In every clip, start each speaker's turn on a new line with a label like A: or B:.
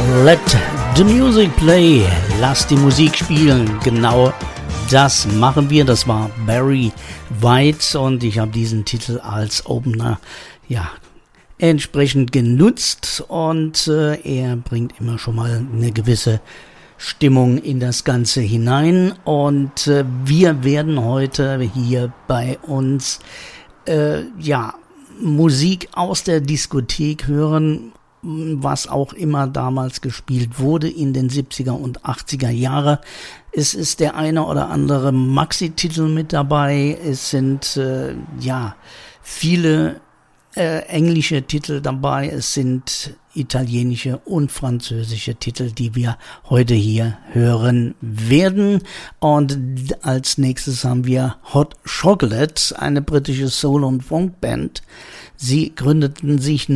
A: Let the music play. Lass die Musik spielen. Genau das machen wir. Das war Barry White und ich habe diesen Titel als Opener entsprechend genutzt und er bringt immer schon mal eine gewisse Stimmung in das Ganze hinein und wir werden heute hier bei uns Musik aus der Diskothek hören, was auch immer damals gespielt wurde in den 70er und 80er Jahre. Es ist der eine oder andere Maxi-Titel mit dabei. Es sind viele englische Titel dabei. Es sind italienische und französische Titel, die wir heute hier hören werden. Und als nächstes haben wir Hot Chocolate, eine britische Soul- und Funkband. Sie gründeten sich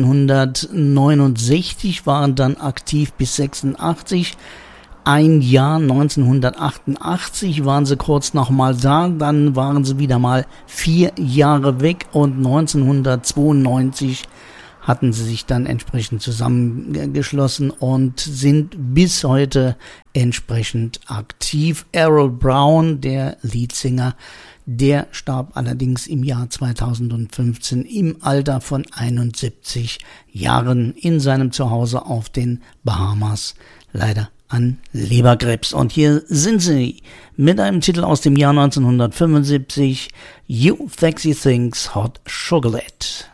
A: 1969, waren dann aktiv bis 86. Ein Jahr 1988 waren sie kurz nochmal da, dann waren sie wieder mal 4 Jahre weg und 1992 hatten sie sich dann entsprechend zusammengeschlossen und sind bis heute entsprechend aktiv. Errol Brown, der Leadsänger, der starb allerdings im Jahr 2015 im Alter von 71 Jahren in seinem Zuhause auf den Bahamas, leider an Leberkrebs. Und hier sind sie mit einem Titel aus dem Jahr 1975, You Sexy Things, Hot Chocolate.